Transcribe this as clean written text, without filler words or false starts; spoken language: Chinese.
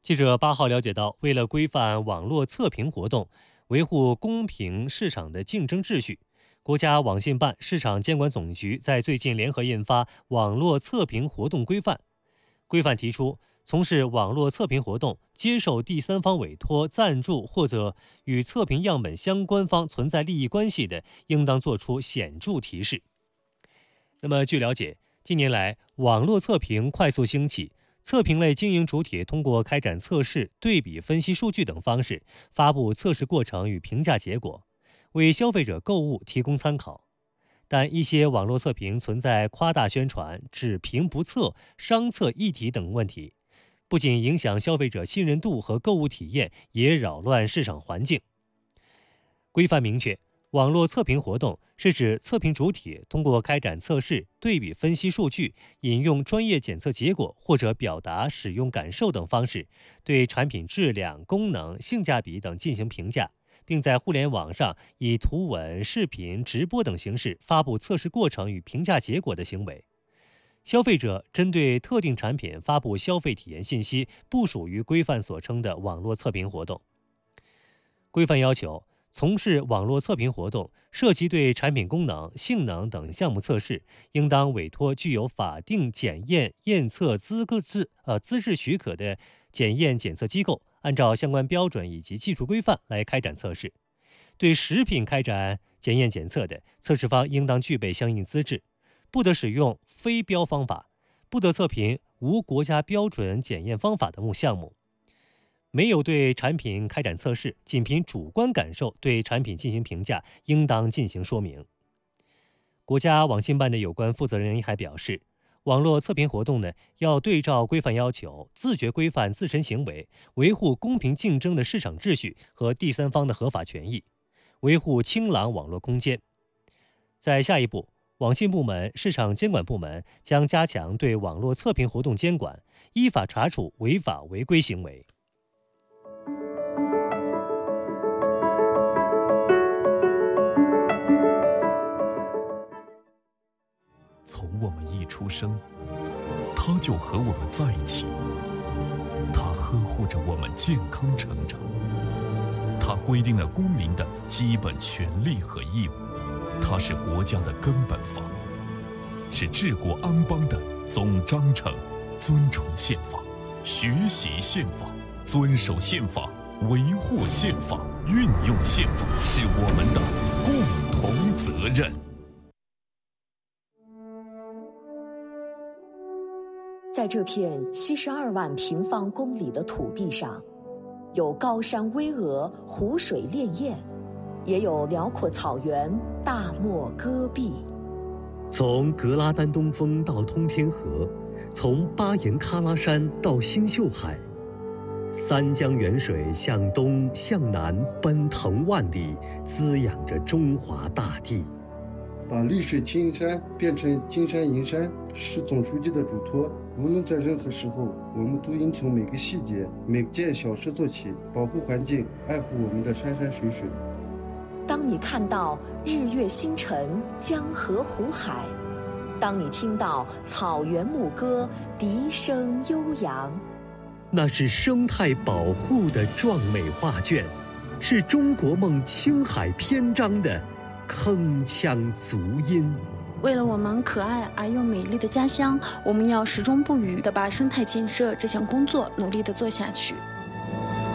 记者8号了解到，为了规范网络测评活动，维护公平市场的竞争秩序，国家网信办、市场监管总局在最近联合印发《网络测评活动规范》。规范提出，从事网络测评活动、接受第三方委托、赞助或者与测评样本相关方存在利益关系的，应当作出显著提示。那么，据了解，近年来网络测评快速兴起。测评类经营主体通过开展测试、对比分析数据等方式，发布测试过程与评价结果，为消费者购物提供参考。但一些网络测评存在夸大宣传、只评不测、商测一体等问题，不仅影响消费者信任度和购物体验，也扰乱市场环境。规范明确，网络测评活动是指测评主体通过开展测试、对比分析数据、引用专业检测结果或者表达使用感受等方式，对产品质量、功能、性价比等进行评价，并在互联网上以图文、视频、直播等形式发布测试过程与评价结果的行为。消费者针对特定产品发布消费体验信息，不属于规范所称的网络测评活动。规范要求，从事网络测评活动，涉及对产品功能、性能等项目测试，应当委托具有法定检验验测资质许可的检验检测机构，按照相关标准以及技术规范来开展测试。对食品开展检验检测的，测试方应当具备相应资质，不得使用非标方法，不得测评无国家标准检验方法的项目。没有对产品开展测试，仅凭主观感受对产品进行评价，应当进行说明。国家网信办的有关负责人还表示，网络测评活动要对照规范要求，自觉规范自身行为，维护公平竞争的市场秩序和第三方的合法权益，维护清朗网络空间。在下一步，网信部门、市场监管部门将加强对网络测评活动监管，依法查处违法违规行为。 从我们一出生，他就和我们在一起，他呵护着我们健康成长，他规定了公民的基本权利和义务，他是国家的根本法，是治国安邦的总章程。尊崇宪法，学习宪法，遵守宪法，维护宪法，运用宪法，是我们的共同责任。 在这片72万平方公里的土地上，有高山巍峨、湖水潋滟，也有辽阔草原、大漠戈壁。 从格拉丹东峰到通天河，从巴颜喀拉山到星宿海，三江源水向东向南奔腾万里，滋养着中华大地。 把绿水青山变成金山银山，是总书记的嘱托。无论在任何时候，我们都应从每个细节、每件小事做起，保护环境，爱护我们的山山水水。 当你看到日月星辰、江河湖海，当你听到草原牧歌、笛声悠扬， 那是生态保护的壮美画卷，是中国梦青海篇章的铿锵足音。 为了我们可爱而又美丽的家乡，我们要始终不渝地把生态建设这项工作努力地做下去。